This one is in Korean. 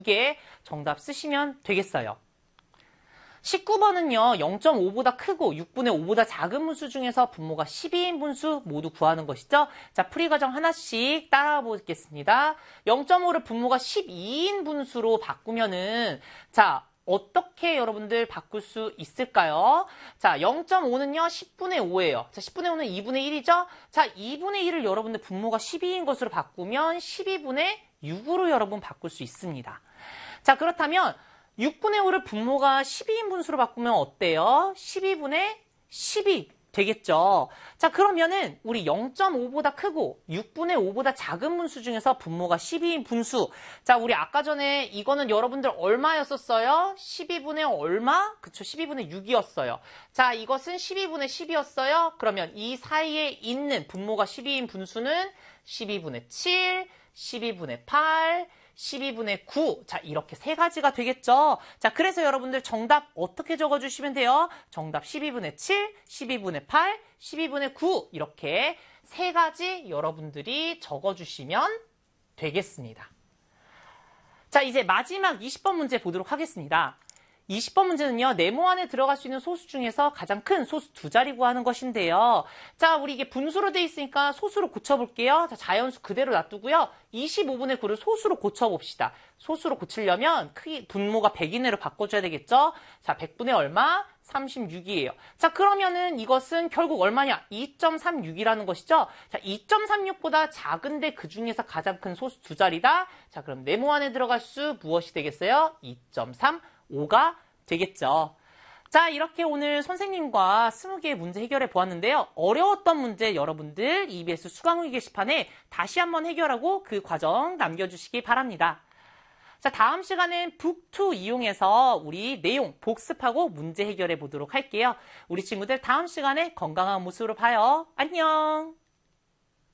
이게 정답 쓰시면 되겠어요. 19번은요. 0.5보다 크고 6분의 5보다 작은 분수 중에서 분모가 12인 분수 모두 구하는 것이죠. 자, 풀이 과정 하나씩 따라 보겠습니다. 0.5를 분모가 12인 분수로 바꾸면은 자, 어떻게 여러분들 바꿀 수 있을까요? 자, 0.5는요, 10분의 5예요. 자, 10분의 5는 2분의 1이죠? 자, 2분의 1을 여러분들 분모가 12인 것으로 바꾸면 12분의 6으로 여러분 바꿀 수 있습니다. 자, 그렇다면 6분의 5를 분모가 12인 분수로 바꾸면 어때요? 12분의 12 되겠죠? 자, 그러면은 우리 0.5보다 크고 6분의 5보다 작은 분수 중에서 분모가 12인 분수. 자, 우리 아까 전에 이거는 여러분들 얼마였었어요? 12분의 얼마? 그쵸, 12분의 6이었어요. 자, 이것은 12분의 10이었어요. 그러면 이 사이에 있는 분모가 12인 분수는 12분의 7, 12분의 8, 12분의 9. 자, 이렇게 세 가지가 되겠죠? 자, 그래서 여러분들 정답 어떻게 적어주시면 돼요? 정답 12분의 7, 12분의 8, 12분의 9. 이렇게 세 가지 여러분들이 적어주시면 되겠습니다. 자, 이제 마지막 20번 문제 보도록 하겠습니다. 20번 문제는요, 네모 안에 들어갈 수 있는 소수 중에서 가장 큰 소수 두 자리 구하는 것인데요. 자, 우리 이게 분수로 되어 있으니까 소수로 고쳐볼게요. 자, 자연수 그대로 놔두고요. 25분의 9를 소수로 고쳐봅시다. 소수로 고치려면 크기, 분모가 100 이내로 바꿔줘야 되겠죠? 자, 100분의 얼마? 36이에요. 자, 그러면은 이것은 결국 얼마냐? 2.36이라는 것이죠? 자, 2.36보다 작은데 그 중에서 가장 큰 소수 두 자리다? 자, 그럼 네모 안에 들어갈 수 무엇이 되겠어요? 2.35가 되겠죠. 자, 이렇게 오늘 선생님과 20개의 문제 해결해 보았는데요. 어려웠던 문제 여러분들 EBS 수강후기 게시판에 다시 한번 해결하고 그 과정 남겨주시기 바랍니다. 자, 다음 시간엔 북2 이용해서 우리 내용 복습하고 문제 해결해 보도록 할게요. 우리 친구들 다음 시간에 건강한 모습으로 봐요. 안녕!